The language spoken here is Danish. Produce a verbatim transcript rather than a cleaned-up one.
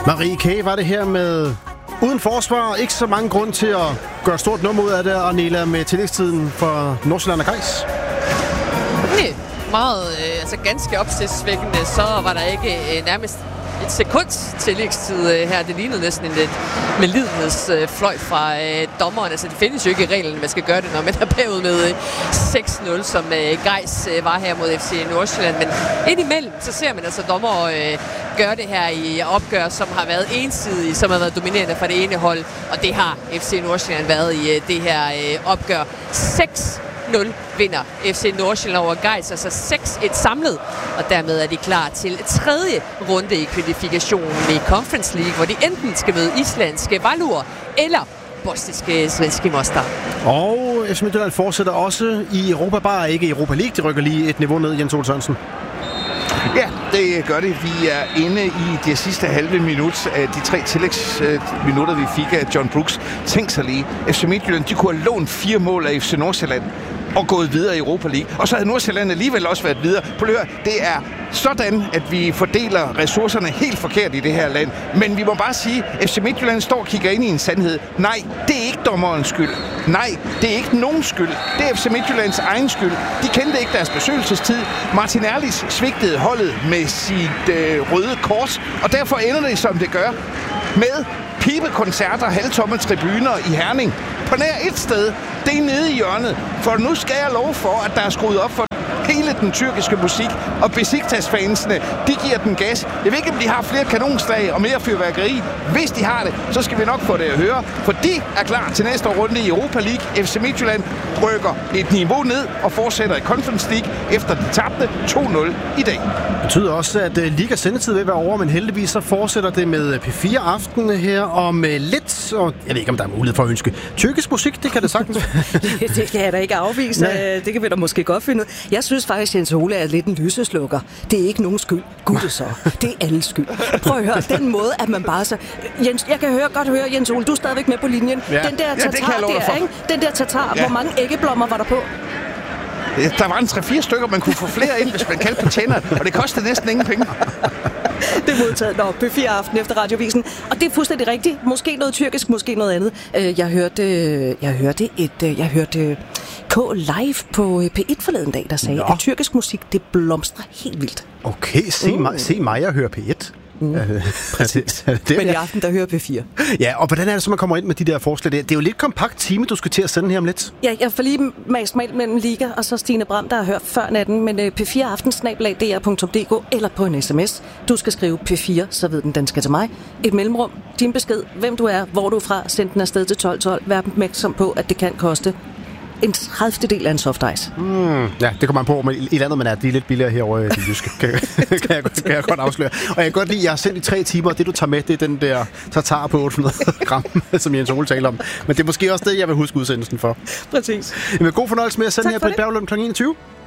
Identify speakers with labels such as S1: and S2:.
S1: Marie K. var det her med uden forsvar. Ikke så mange grund til at gøre stort nummer ud af det. Og Nela med tillægstiden for Nordsjælland og Gejs.
S2: Nej, meget, øh, altså ganske opsigtsvækkende. Så var der ikke øh, nærmest et sekunds tillægstid øh, her. Det lignede næsten en lidt medlidenhedsfløjt øh, fra øh, dommeren. Altså det findes jo ikke i reglen, man skal gøre det, når man er bagud med øh, seks nul, som øh, Gejs øh, var her mod F C Nordsjælland. Men indimellem, så ser man altså dommer øh, gøre det her i opgør, som har været ensidige, som har været dominerende for det ene hold. Og det har F C Nordsjælland været i øh, det her øh, opgør. seks nul vinder F C Nordsjælland over Gejs, altså seks et samlet, og dermed er de klar til tredje runde i kvalifikationen i Conference League, hvor de enten skal møde islandske Valur eller bosniske svenske Mostar.
S1: Og F C Midtjylland fortsætter også i Europa, bare ikke i Europa League. De rykker lige et niveau ned, Jens Ole Sørensen.
S3: Ja, det gør det. Vi er inde i det sidste halve minut af de tre tillægsminutter, vi fik af John Brooks. Tænk sig lige, F C Midtjylland, de kunne have lånt fire mål af F C Nordsjælland og gået videre i Europa League. Og så havde Nordsjælland alligevel også været videre. På hør, det er sådan, at vi fordeler ressourcerne helt forkert i det her land. Men vi må bare sige, at F C Midtjylland står og kigger ind i en sandhed. Nej, det er ikke dommerens skyld. Nej, det er ikke nogen skyld. Det er F C Midtjyllands egen skyld. De kendte ikke deres besøgelsestid. Martin Erlis svigtede holdet med sit øh, røde kors, og derfor ender det, som det gør, med pibekoncerter, halvtomme tribuner i Herning. På nær et sted, det er nede i hjørnet. For nu skal jeg love for, at der er skruet op for hele den tyrkiske musik, og Besiktas-fansene, de giver den gas. Jeg ved ikke, om de har flere kanonslag og mere fyrværkeri. Hvis de har det, så skal vi nok få det at høre, for de er klar til næste runde i Europa League. F C Midtjylland rykker et niveau ned og fortsætter i Conference League, efter de tabte to nul i dag.
S1: Det betyder også, at Liga sendetid vil være over, men heldigvis så fortsætter det med P fire aften her om lidt. Og jeg ved ikke, om der er mulighed for at ønske tyrkisk musik. Det kan det sagtens.
S4: Det kan jeg da ikke afvise. Nej. Det kan vi da måske godt finde ud. Jeg synes faktisk, Jens Ole er lidt en lyseslukker. Det er ikke nogen skyld. Gud det så. Det er alles skyld. Prøv at høre, den måde, at man bare så... Jens, jeg kan høre, godt høre, Jens Ole, du er stadigvæk med på linjen.
S3: Ja.
S4: Den der
S3: tatar
S4: ja, der, ikke? Den der tatar, ja. Hvor mange æggeblommer var der på?
S3: Der var en tre-fire stykker, man kunne få flere ind, hvis man kaldte på tænder, og det kostede næsten ingen penge.
S4: Det er modtaget når P fire aften efter Radiovisen. Og det er fuldstændig rigtigt. Måske noget tyrkisk, måske noget andet. Jeg hørte, jeg hørte et, jeg hørte K live på P et forleden dag, der sagde, Nå. at tyrkisk musik, det blomstrer helt vildt.
S1: Okay, se, mm. mig, se mig og høre P et.
S4: Mm. Præcis. Men i aften, der hører P fire.
S1: Ja, og hvordan er det så, man kommer ind med de der forslag? Det er jo lidt kompakt time, du skal til at sende her om lidt.
S4: Ja, jeg får lige mast mig mellem Liga og så Stine Bram, der har hørt før natten, men P fire aften snabel-a d r punktum d k eller på en sms. Du skal skrive P fire, så ved den, den skal til mig. Et mellemrum, din besked, hvem du er, hvor du er fra, send den afsted til tolv tolv. Vær opmærksom på, at det kan koste en tredivte del af en soft ice.
S1: Mm, ja, det kommer man på, men i landet man er, de er lidt billigere herovre i det jyske, kan, kan, jeg, kan jeg godt afsløre. Og jeg kan godt lide, at jeg har sendt i tre timer, og det du tager med, det er den der tartar på otte hundrede gram, som Jens Ole taler om. Men det er måske også det, jeg vil huske udsendelsen for.
S4: Præcis.
S1: Jamen, god fornøjelse med at sende
S4: tak
S1: her på et Berglund klokken enogtyve.